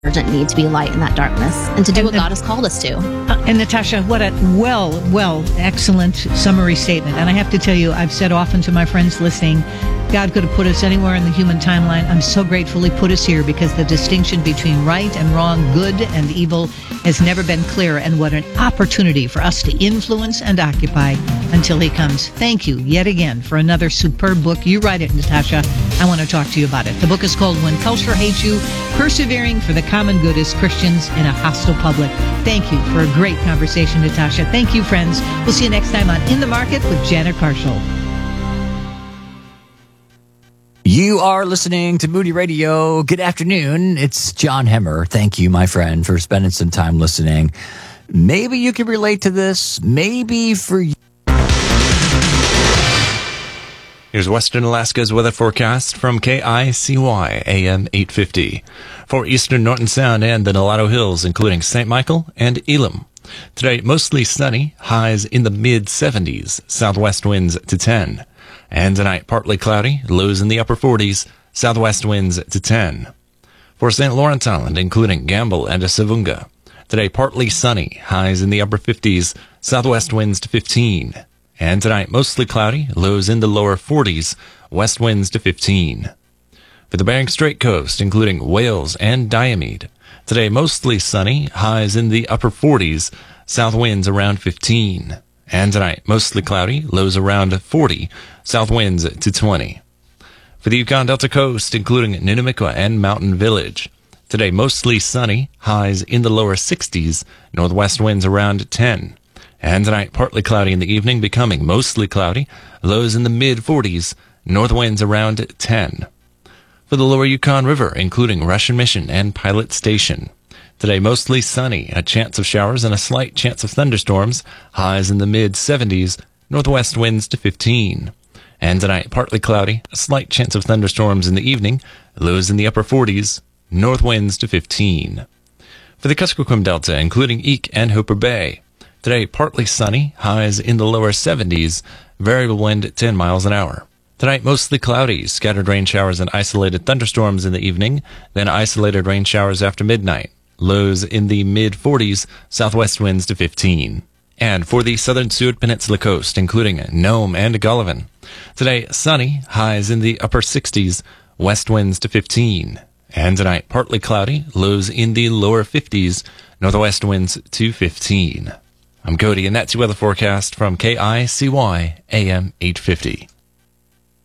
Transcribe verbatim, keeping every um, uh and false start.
urgent need to be light in that darkness and to do And what the- God has called us to. Uh, and Natasha, what a well, well, excellent summary statement. And I have to tell you, I've said often to my friends listening, God could have put us anywhere in the human timeline. I'm so grateful he put us here because the distinction between right and wrong, good and evil has never been clearer. And what an opportunity for us to influence and occupy until he comes. Thank you yet again for another superb book. You write it, Natasha. I want to talk to you about it. The book is called When Culture Hates You, Persevering for the Common Good as Christians in a Hostile Public. Thank you for a great conversation, Natasha. Thank you, friends. We'll see you next time on In the Market with Janet Carshall. You are listening to Moody Radio. Good afternoon. It's John Hemmer. Thank you, my friend, for spending some time listening. Maybe you can relate to this. Maybe for you. Here's Western Alaska's weather forecast from K I C Y A M eight fifty. For eastern Norton Sound and the Nulato Hills, including Saint Michael and Elam. Today, mostly sunny, highs in the mid seventies, southwest winds to ten. And tonight, partly cloudy, lows in the upper forties, southwest winds to ten. For Saint Lawrence Island, including Gamble and Savunga. Today, partly sunny, highs in the upper fifties, southwest winds to fifteen. And tonight, mostly cloudy, lows in the lower forties, west winds to fifteen. For the Bering Strait coast, including Wales and Diomede. Today, mostly sunny, highs in the upper forties, south winds around fifteen. And tonight, mostly cloudy, lows around forty, south winds to twenty. For the Yukon Delta coast, including Nunamikwa and Mountain Village. Today, mostly sunny, highs in the lower sixties, northwest winds around ten. And tonight, partly cloudy in the evening, becoming mostly cloudy, lows in the mid forties, north winds around ten. For the lower Yukon River, including Russian Mission and Pilot Station. Today, mostly sunny, a chance of showers and a slight chance of thunderstorms, highs in the mid seventies, northwest winds to fifteen. And tonight, partly cloudy, a slight chance of thunderstorms in the evening, lows in the upper forties, north winds to fifteen. For the Kuskokwim Delta, including Eek and Hooper Bay. Today, partly sunny, highs in the lower seventies, variable wind at ten miles an hour. Tonight, mostly cloudy, scattered rain showers and isolated thunderstorms in the evening, then isolated rain showers after midnight. Lows in the mid forties, southwest winds to fifteen. And for the southern Seward Peninsula coast, including Nome and Gullivan. Today, sunny, highs in the upper sixties, west winds to fifteen. And tonight, partly cloudy, lows in the lower fifties, northwest winds to fifteen. I'm Cody, and that's your weather forecast from K I C Y A M eight fifty.